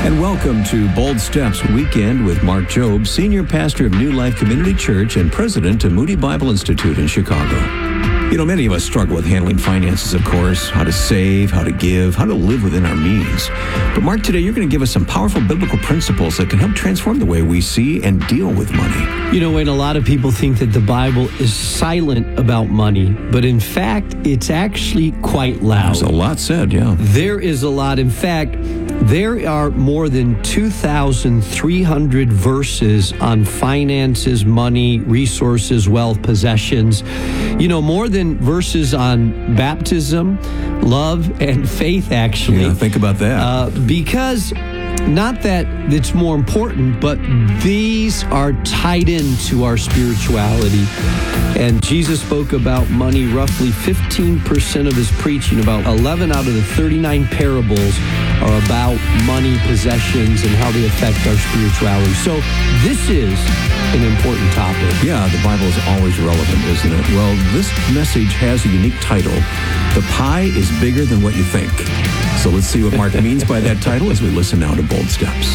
And welcome to Bold Steps Weekend with Mark Jobe, Senior Pastor of New Life Community Church and President of Moody Bible Institute in Chicago. You know, many of us struggle with handling finances, of course, how to save, how to give, how to live within our means. But Mark, today you're going to give us some powerful biblical principles that can help transform the way we see and deal with money. You know, Wayne, a lot of people think that the Bible is silent about money, but in fact, it's actually quite loud. There's a lot said, yeah. There is a lot. In fact, there are more than 2,300 verses on finances, money, resources, wealth, possessions. You know, more than verses on baptism, love, and faith, actually. Yeah, think about that. Because not that it's more important, but these are tied into our spirituality. And Jesus spoke about money roughly 15% of his preaching. About 11 out of the 39 parables are about money, possessions, and how they affect our spirituality. So this is an important topic. Yeah, the Bible is always relevant, isn't it? Well, this message has a unique title. The pie is bigger than what you think. So let's see what Mark means by that title as we listen now to Bold Steps.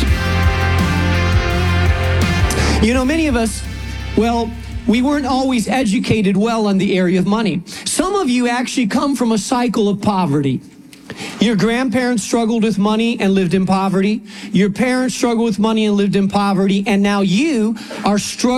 You know, many of us, we weren't always educated well on the area of money. Some of you actually come from a cycle of poverty. Your grandparents struggled with money and lived in poverty. Your parents struggled with money and lived in poverty. And now you are struggling